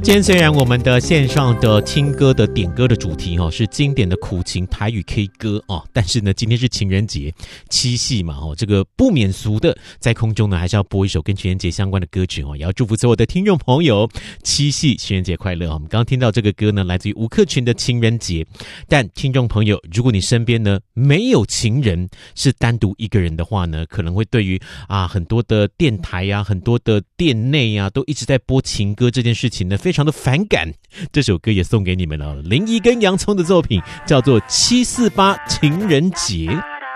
今天虽然我们的线上的听歌的点歌的主题是经典的苦情台语 K 歌但是呢今天是情人节七夕嘛这个不免俗的在空中呢还是要播一首跟情人节相关的歌曲也要祝福所有的听众朋友七夕情人节快乐我们刚刚听到这个歌呢来自于吴克群的情人节。但听众朋友如果你身边呢没有情人是单独一个人的话呢可能会对于很多的电台很多的店内都一直在播情歌这件事情呢非常的反感。这首歌也送给你们了，林怡跟洋葱的作品叫做748情人节。